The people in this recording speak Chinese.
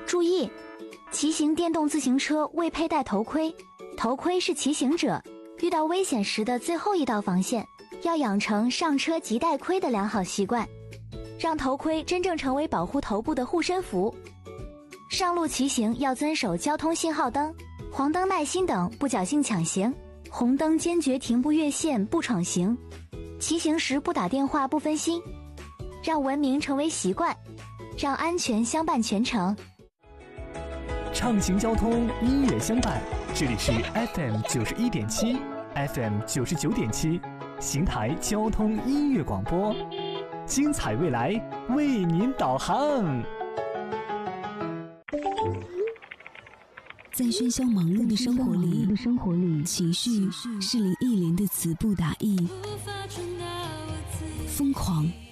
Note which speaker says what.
Speaker 1: 注意，骑行电动自行车未佩戴头盔，头盔是骑行者遇到危险时的最后一道防线，要养成上车即戴盔的良好习惯，让头盔真正成为保护头部的护身符。上路骑行要遵守交通信号灯、黄灯耐心等，不侥幸抢行，红灯坚决停不越线不闯行，骑行时不打电话不分心，让文明成为习惯，让安全相伴全程。
Speaker 2: 畅行交通，音乐相伴，这里是 FM 91.7 FM 99.7邢台交通音乐广播，精彩未来为您导航。
Speaker 3: 在喧嚣忙碌的生活里，情绪是林忆莲的词不达意，疯狂